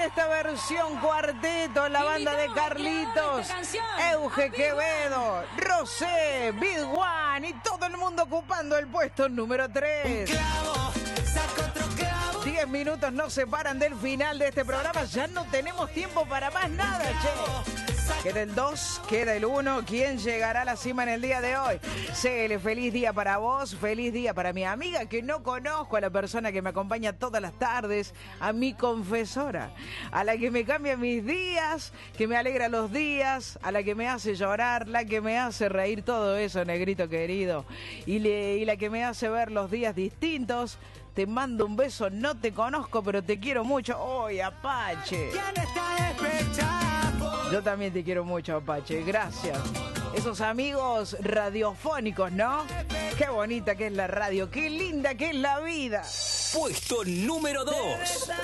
esta versión cuarteto, la banda de Carlitos, Euge Quevedo, Rosé, Big One y todo el mundo ocupando el puesto número 3. 10 minutos nos separan del final de este programa. Ya no tenemos tiempo para más nada, che. Queda el 2, queda el 1. ¿Quién llegará a la cima en el día de hoy? Cele, feliz día para vos, feliz día para mi amiga que no conozco, a la persona que me acompaña todas las tardes, a mi confesora, a la que me cambia mis días, que me alegra los días, a la que me hace llorar, la que me hace reír, todo eso, negrito querido, y la que me hace ver los días distintos. Te mando un beso, no te conozco, pero te quiero mucho. ¡Oy, Apache! Yo también te quiero mucho, Apache. Gracias. Esos amigos radiofónicos, ¿no? Qué bonita que es la radio, qué linda que es la vida. Puesto número 2.